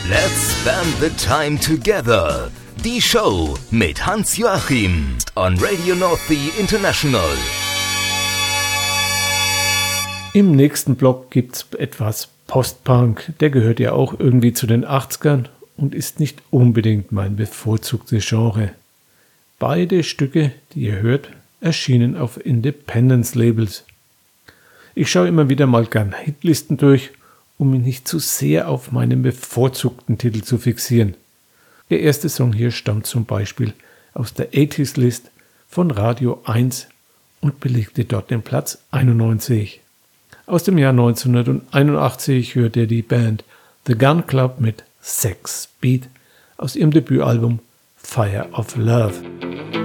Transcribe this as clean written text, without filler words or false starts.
Let's spend the time together. Die Show mit Hans-Joachim on Radio North International. Im nächsten Block gibt's etwas Post-Punk. Der gehört ja auch irgendwie zu den 80ern und ist nicht unbedingt mein bevorzugtes Genre. Beide Stücke, die ihr hört, erschienen auf Independence-Labels. Ich schaue immer wieder mal gern Hitlisten durch, um mich nicht zu sehr auf meinen bevorzugten Titel zu fixieren. Der erste Song hier stammt zum Beispiel aus der 80s-List von Radio 1 und belegte dort den Platz 91. Aus dem Jahr 1981 hört er die Band The Gun Club mit Sex Speed aus ihrem Debütalbum Fire of Love.